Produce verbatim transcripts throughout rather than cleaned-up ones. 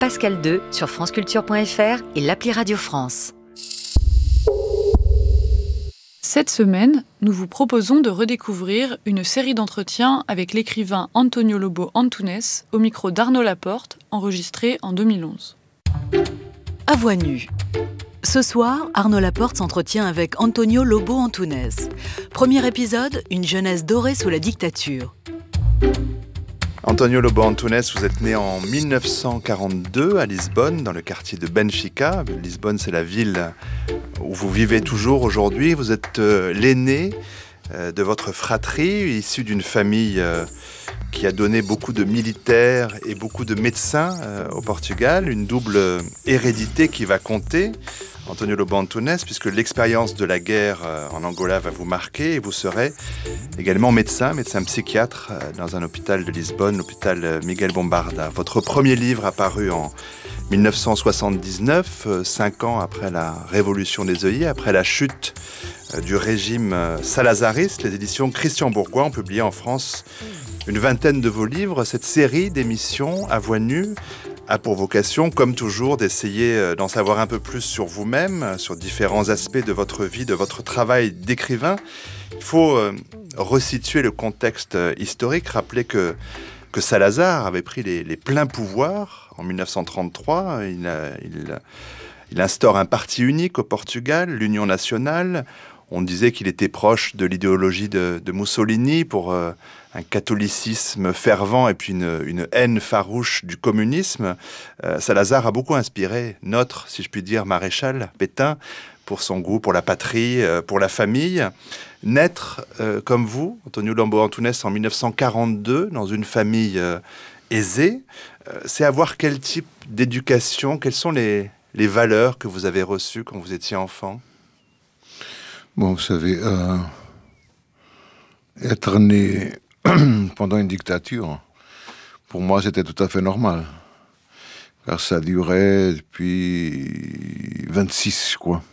Pascal deux sur franceculture point f r et l'appli Radio France. Cette semaine, nous vous proposons de redécouvrir une série d'entretiens avec l'écrivain Antonio Lobo Antunes au micro d'Arnaud Laporte, enregistré en deux mille onze. À voix nue. Ce soir, Arnaud Laporte s'entretient avec Antonio Lobo Antunes. Premier épisode, une jeunesse dorée sous la dictature. Antonio Lobo Antunes, vous êtes né en mille neuf cent quarante-deux à Lisbonne, dans le quartier de Benfica. Lisbonne, c'est la ville où vous vivez toujours aujourd'hui. Vous êtes euh, l'aîné euh, de votre fratrie, issu d'une famille euh, qui a donné beaucoup de militaires et beaucoup de médecins euh, au Portugal. Une double hérédité qui va compter, Antonio Lobo Antunes, puisque l'expérience de la guerre euh, en Angola va vous marquer et vous serez également médecin, médecin psychiatre euh, dans un hôpital de Lisbonne, l'hôpital euh, Miguel Bombarda. Votre premier livre apparu en mille neuf cent soixante-dix-neuf, euh, cinq ans après la révolution des œillets, après la chute euh, du régime euh, salazariste, les éditions Christian Bourgoin ont publié en France une vingtaine de vos livres. Cette série d'émissions à voix nue a pour vocation, comme toujours, d'essayer d'en savoir un peu plus sur vous-même, sur différents aspects de votre vie, de votre travail d'écrivain. Il faut euh, resituer le contexte euh, historique, rappeler que, que Salazar avait pris les, les pleins pouvoirs en mille neuf cent trente-trois. Il, a, il, il instaure un parti unique au Portugal, l'Union nationale. On disait qu'il était proche de l'idéologie de, de Mussolini pour euh, un catholicisme fervent et puis une, une haine farouche du communisme. Euh, Salazar a beaucoup inspiré notre, si je puis dire, maréchal Pétain pour son goût pour la patrie, euh, pour la famille. Naître euh, comme vous, Antonio Lobo Antunes, en mille neuf cent quarante-deux, dans une famille euh, aisée, euh, c'est avoir quel type d'éducation, quelles sont les, les valeurs que vous avez reçues quand vous étiez enfant ? Bon, vous savez, euh, être né pendant une dictature, pour moi, c'était tout à fait normal. Car ça durait depuis vingt-six, quoi.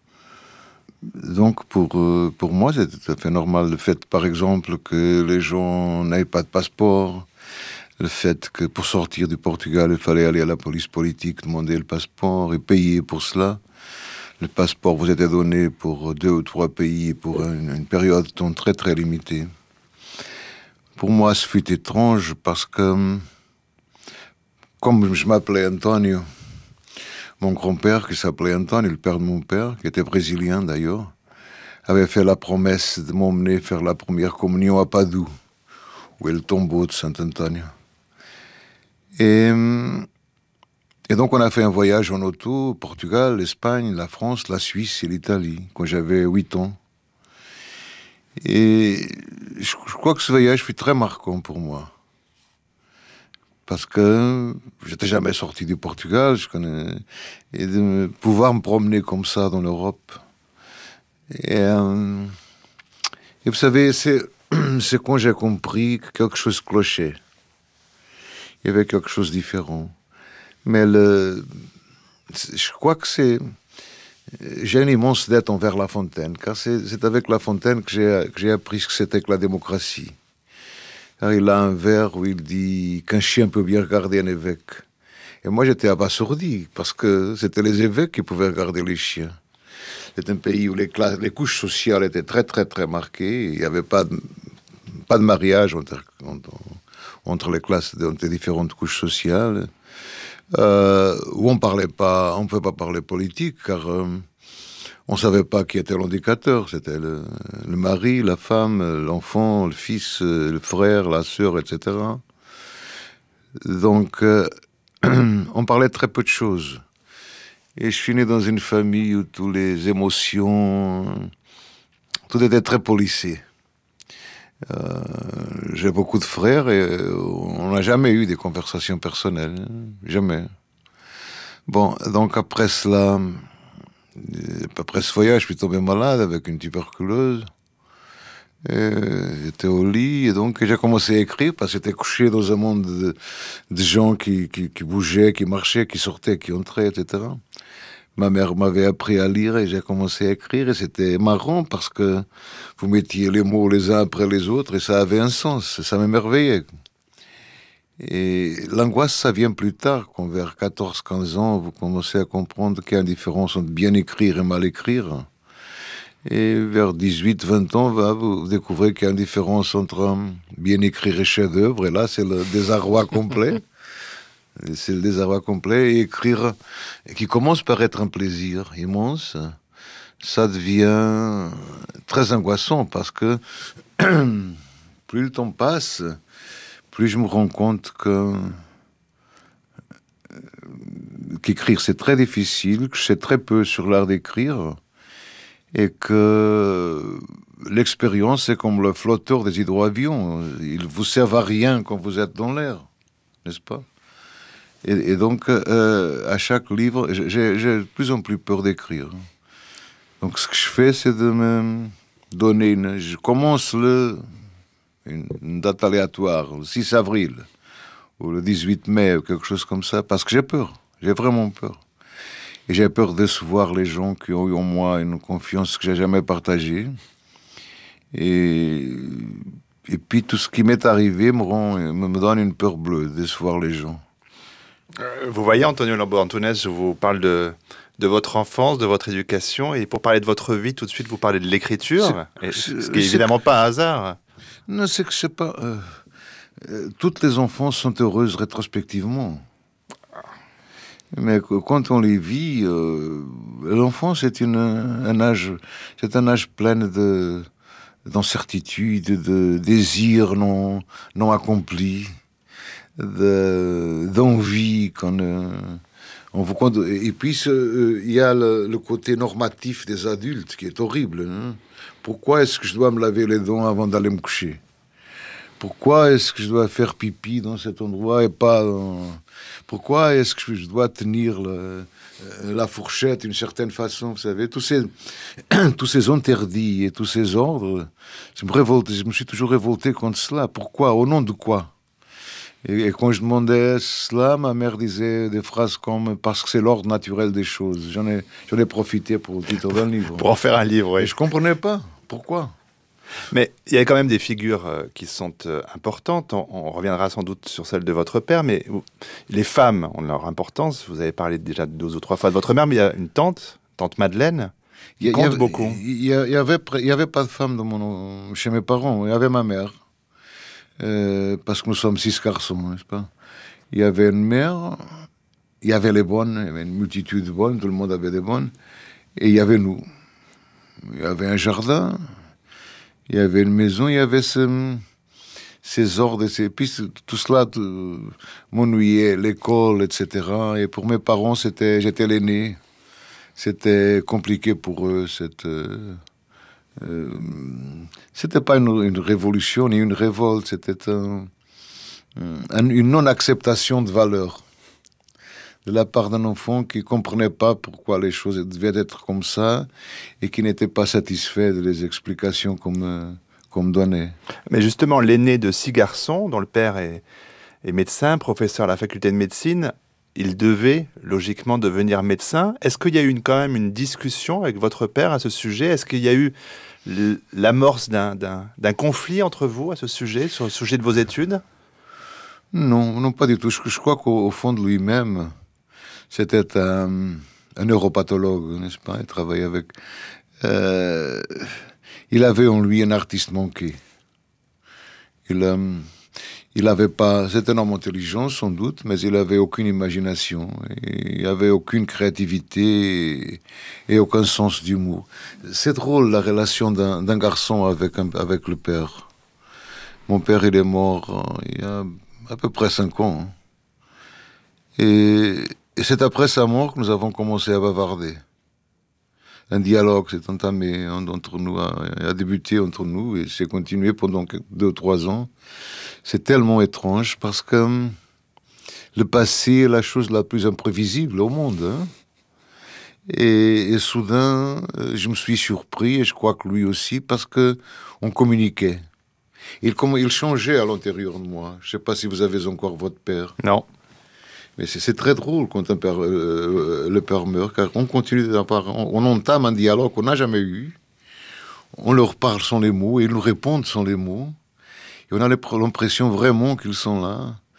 Donc, pour, euh, pour moi, c'était tout à fait normal. Le fait, par exemple, que les gens n'avaient pas de passeport, le fait que pour sortir du Portugal, il fallait aller à la police politique, demander le passeport et payer pour cela. Le passeport vous était donné pour deux ou trois pays pour une, une période de temps très très limitée. Pour moi, ce fut étrange parce que, comme je m'appelais Antonio, mon grand-père, qui s'appelait Antonio, le père de mon père, qui était brésilien d'ailleurs, avait fait la promesse de m'emmener faire la première communion à Padoue, où est le tombeau de Saint-Antonio. Et... Et donc, on a fait un voyage en auto, Portugal, l'Espagne, la France, la Suisse et l'Italie, quand j'avais huit ans. Et je, je crois que ce voyage fut très marquant pour moi. Parce que j'étais jamais sorti du Portugal, je connais, et de me, pouvoir me promener comme ça dans l'Europe. Et, euh, et vous savez, c'est, c'est quand j'ai compris que quelque chose clochait. Il y avait quelque chose de différent. Mais le, je crois que c'est... J'ai une immense dette envers La Fontaine, car c'est, c'est avec La Fontaine que j'ai, que j'ai appris ce que c'était que la démocratie. Car il a un vers où il dit qu'un chien peut bien regarder un évêque. Et moi, j'étais abasourdi, parce que c'était les évêques qui pouvaient regarder les chiens. C'est un pays où les, classes, les couches sociales étaient très, très, très marquées. Il n'y avait pas de, pas de mariage entre, entre, entre les classes, entre les différentes couches sociales. Euh, où on parlait pas, on ne pouvait pas parler politique, car euh, on ne savait pas qui était l'indicateur. C'était le, le mari, la femme, l'enfant, le fils, le frère, la sœur, et cetera. Donc, euh, on parlait très peu de choses. Et je suis né dans une famille où toutes les émotions, tout était très policé. Euh, j'ai beaucoup de frères et on n'a jamais eu des conversations personnelles, jamais. Bon, donc après cela, après ce voyage, je suis tombé malade avec une tuberculose. Et j'étais au lit et donc j'ai commencé à écrire parce que j'étais couché dans un monde de, de gens qui, qui, qui bougeaient, qui marchaient, qui sortaient, qui entraient, et cetera. Ma mère m'avait appris à lire et j'ai commencé à écrire et c'était marrant parce que vous mettiez les mots les uns après les autres et ça avait un sens, ça m'émerveillait. Et l'angoisse, ça vient plus tard, quand vers quatorze quinze ans, vous commencez à comprendre qu'il y a une différence entre bien écrire et mal écrire. Et vers dix-huit vingt ans, vous découvrez qu'il y a une différence entre bien écrire et chef-d'œuvre. Et là, c'est le désarroi complet. C'est le désarroi complet. Et écrire, qui commence par être un plaisir immense, ça devient très angoissant parce que plus le temps passe, plus je me rends compte que qu'écrire c'est très difficile, que je sais très peu sur l'art d'écrire et que l'expérience c'est comme le flotteur des hydroavions. Il vous sert à rien quand vous êtes dans l'air, n'est-ce pas? Et, et donc, euh, à chaque livre, j'ai, j'ai de plus en plus peur d'écrire. Donc, ce que je fais, c'est de me donner une... Je commence le... Une, une date aléatoire, le six avril, ou le dix-huit mai, ou quelque chose comme ça, parce que j'ai peur. J'ai vraiment peur. Et j'ai peur de décevoir les gens qui ont eu en moi une confiance que j'ai jamais partagée. Et, et puis, tout ce qui m'est arrivé me, rend, me, me donne une peur bleue, de décevoir les gens. Vous voyez, Antonio Lobo Antunes, je vous parle de, de votre enfance, de votre éducation, et pour parler de votre vie, tout de suite, vous parlez de l'écriture, c'est, et, c'est, ce qui n'est évidemment pas un hasard. Non, c'est que c'est pas... Euh, euh, toutes les enfances sont heureuses rétrospectivement. Mais quand on les vit, euh, l'enfance est une, un âge, c'est un âge plein de, d'incertitude, de désirs non, non accomplis, de, d'envie qu'on... Euh, on vous compte, et puis, il euh, y a le, le côté normatif des adultes qui est horrible. Hein. Pourquoi est-ce que je dois me laver les dents avant d'aller me coucher? Pourquoi est-ce que je dois faire pipi dans cet endroit et pas dans... Pourquoi est-ce que je dois tenir le, la fourchette d'une certaine façon? Vous savez, tous ces, tous ces interdits et tous ces ordres, je me, révolte, je me suis toujours révolté contre cela. Pourquoi? Au nom de quoi? Et, et quand je demandais cela, ma mère disait des phrases comme « parce que c'est l'ordre naturel des choses ». J'en ai, j'en ai profité pour le titre d'un livre. Pour en faire un livre, oui. Et je ne comprenais pas. Pourquoi? Mais il y a quand même des figures euh, qui sont euh, importantes. On, on reviendra sans doute sur celle de votre père, mais vous, les femmes ont leur importance. Vous avez parlé déjà deux ou trois fois de votre mère, mais il y a une tante, tante Madeleine, qui compte avait, beaucoup. Il y, y, avait, il y avait pas de femme dans mon, chez mes parents. Il y avait ma mère, euh, parce que nous sommes six garçons, n'est-ce pas? Il y avait une mère, il y avait les bonnes, il y avait une multitude de bonnes, tout le monde avait des bonnes, et il y avait nous. Il y avait un jardin. Il y avait une maison, il y avait ce, ces ordres, ces, puis tout cela tout, m'ennuyait, l'école, et cetera. Et pour mes parents, c'était, j'étais l'aîné. C'était compliqué pour eux. Cette, euh, euh, c'était pas une, une révolution ni une révolte, c'était un, un, une non-acceptation de valeurs de la part d'un enfant qui ne comprenait pas pourquoi les choses devaient être comme ça et qui n'était pas satisfait des explications qu'on me, qu'on me donnait. Mais justement, l'aîné de six garçons, dont le père est, est médecin, professeur à la faculté de médecine, il devait logiquement devenir médecin. Est-ce qu'il y a eu une, quand même une discussion avec votre père à ce sujet? Est-ce qu'il y a eu l'amorce d'un, d'un, d'un conflit entre vous à ce sujet, sur le sujet de vos études? Non, non, pas du tout. Je, je crois qu'au fond de lui-même, c'était un, un neuropathologue, n'est-ce pas? Il travaillait avec... Euh, il avait en lui un artiste manqué. Il, euh, il avait pas... C'était un homme intelligent, sans doute, mais il avait aucune imagination. Il n'avait aucune créativité et, et aucun sens d'humour. C'est drôle, la relation d'un, d'un garçon avec, un, avec le père. Mon père, il est mort il y a à peu près cinq ans. Hein. Et... Et c'est après sa mort que nous avons commencé à bavarder. Un dialogue s'est entamé entre nous, a, a débuté entre nous et s'est continué pendant deux ou trois ans. C'est tellement étrange parce que le passé est la chose la plus imprévisible au monde. Hein. Et, et soudain, je me suis surpris, et je crois que lui aussi, parce qu'on communiquait. Il, il changeait à l'intérieur de moi. Je ne sais pas si vous avez encore votre père. Non. Mais c'est, c'est très drôle quand un père, euh, le père meurt, car on continue, on, on entame un dialogue qu'on n'a jamais eu. On leur parle sans les mots, et ils nous répondent sans les mots. Et on a l'impression vraiment qu'ils sont là.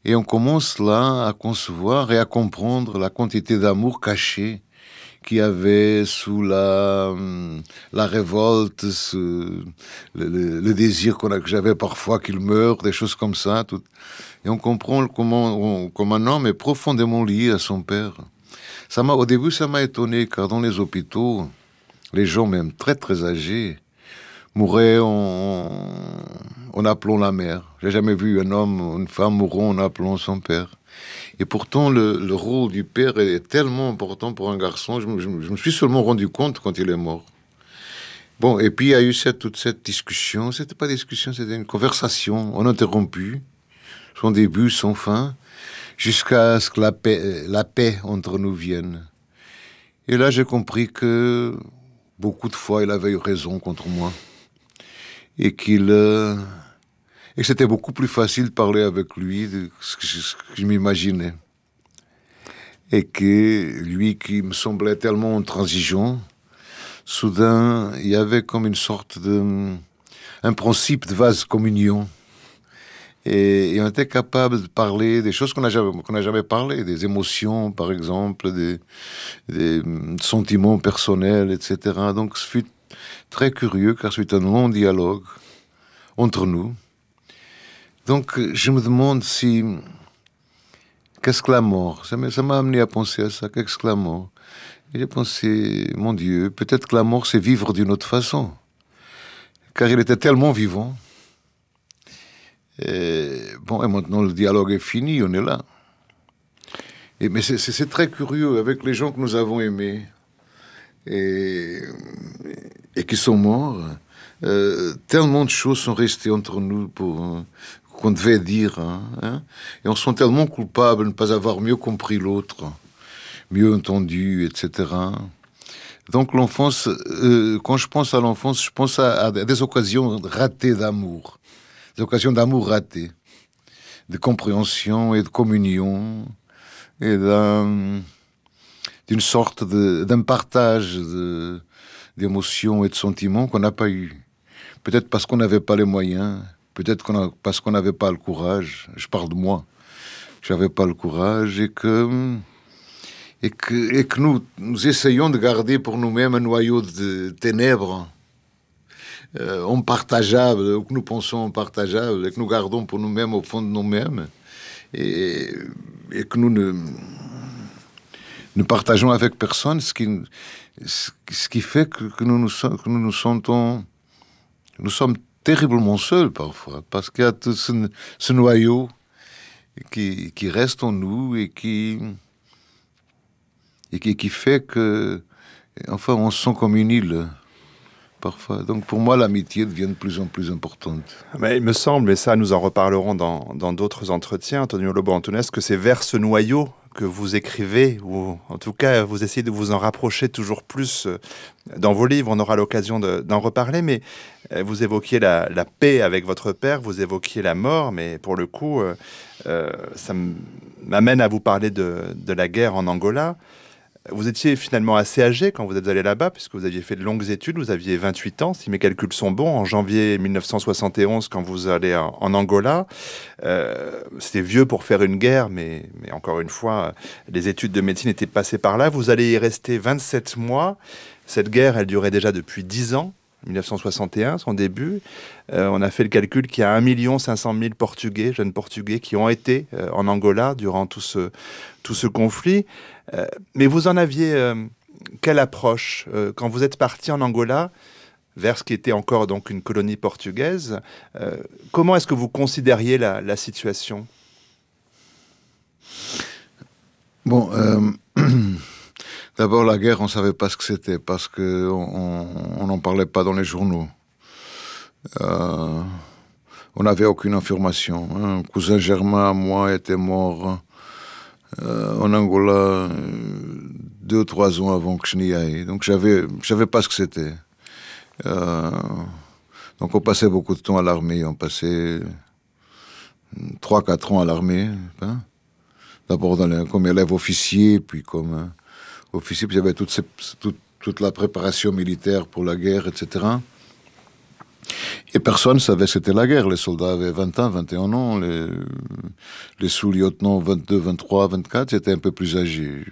Et on commence là à concevoir et à comprendre la quantité d'amour caché qu'il y avait sous la, la révolte, ce, le, le, le désir qu'on a, que j'avais parfois qu'il meure, des choses comme ça. Tout. Et on comprend comment, on, comment un homme est profondément lié à son père. Ça m'a, au début, ça m'a étonné, car dans les hôpitaux, les gens, même très très âgés, mouraient en, en appelant la mère. J'ai jamais vu un homme ou une femme mourant en appelant son père. Et pourtant, le, le rôle du père est tellement important pour un garçon. Je, je, je me suis seulement rendu compte quand il est mort. Bon, et puis il y a eu cette, toute cette discussion. C'était pas discussion, c'était une conversation uninterrompue, son début, son fin, jusqu'à ce que la paix, la paix entre nous vienne. Et là, j'ai compris que beaucoup de fois, il avait eu raison contre moi. Et qu'il... Euh, et que c'était beaucoup plus facile de parler avec lui de ce que je, ce que je m'imaginais. Et que lui qui me semblait tellement intransigeant, soudain, il y avait comme une sorte de... un principe de vase communion. Et, et on était capable de parler des choses qu'on n'a jamais, qu'on n'a jamais parlé, des émotions, par exemple, des, des sentiments personnels, et cetera. Donc, ce fut très curieux, car c'est un long dialogue entre nous. Donc, je me demande si... Qu'est-ce que la mort? Ça m'a, ça m'a amené à penser à ça. Qu'est-ce que la mort? Et j'ai pensé, mon Dieu, peut-être que la mort, c'est vivre d'une autre façon. Car il était tellement vivant. Et, bon, et maintenant, le dialogue est fini, on est là. Et, mais c'est, c'est, c'est très curieux, avec les gens que nous avons aimés et, et qui sont morts, euh, tellement de choses sont restées entre nous pour... qu'on devait dire, hein, hein, et on se sent tellement coupable de ne pas avoir mieux compris l'autre, mieux entendu, et cetera. Donc l'enfance, euh, quand je pense à l'enfance, je pense à, à des occasions ratées d'amour, des occasions d'amour ratées, de compréhension et de communion, et d'un, d'une sorte de, d'un partage de, d'émotions et de sentiments qu'on n'a pas eu. Peut-être parce qu'on n'avait pas les moyens, peut-être qu'on a, parce qu'on n'avait pas le courage, je parle de moi, j'avais pas le courage, et que, et que, et que nous, nous essayons de garder pour nous-mêmes un noyau de ténèbres, euh, impartageable, que nous pensons impartageable, et que nous gardons pour nous-mêmes au fond de nous-mêmes, et, et que nous ne, ne partageons avec personne, ce qui, ce qui fait que, que, nous, nous, que nous nous sentons, nous sommes terriblement seul parfois, parce qu'il y a tout ce, ce noyau qui, qui reste en nous et qui, et qui, qui fait que, enfin, on se sent comme une île, parfois. Donc pour moi, l'amitié devient de plus en plus importante. Mais il me semble, mais ça, nous en reparlerons dans, dans d'autres entretiens, Antonio Lobo Antunes, que c'est vers ce noyau que vous écrivez, ou en tout cas, vous essayez de vous en rapprocher toujours plus dans vos livres. On aura l'occasion de, d'en reparler, mais vous évoquiez la, la paix avec votre père, vous évoquiez la mort, mais pour le coup, euh, ça m'amène à vous parler de, de la guerre en Angola. Vous étiez finalement assez âgé quand vous êtes allé là-bas, puisque vous aviez fait de longues études, vous aviez vingt-huit ans, si mes calculs sont bons, en janvier mille neuf cent soixante et onze, quand vous allez en, en Angola. Euh, c'était vieux pour faire une guerre, mais, mais encore une fois, les études de médecine étaient passées par là. Vous allez y rester vingt-sept mois. Cette guerre, elle durait déjà depuis dix ans, mille neuf cent soixante et un, son début. Euh, on a fait le calcul qu'il y a un million cinq cent mille Portugais, jeunes Portugais, qui ont été euh, en Angola durant tout ce, tout ce conflit. Euh, mais vous en aviez euh, quelle approche euh, quand vous êtes parti en Angola vers ce qui était encore donc une colonie portugaise? euh, Comment est-ce que vous considériez la, la situation? Bon, euh, d'abord la guerre, on ne savait pas ce que c'était parce qu'on n'en parlait pas dans les journaux. Euh, on n'avait aucune information. Un cousin germain à moi était mort Euh, en Angola euh, deux ou trois ans avant que je n'y aille. Donc j'avais, je savais pas ce que c'était. Euh, donc on passait beaucoup de temps à l'armée. On passait trois quatre ans à l'armée. Hein. D'abord dans les, comme élève officier, puis comme euh, officier. Puis il y avait toute, ces, toute, toute la préparation militaire pour la guerre, et cetera. Et personne ne savait que c'était la guerre. Les soldats avaient vingt ans, vingt et un ans. Les, les sous-lieutenants, vingt-deux, vingt-trois, vingt-quatre, étaient un peu plus âgés.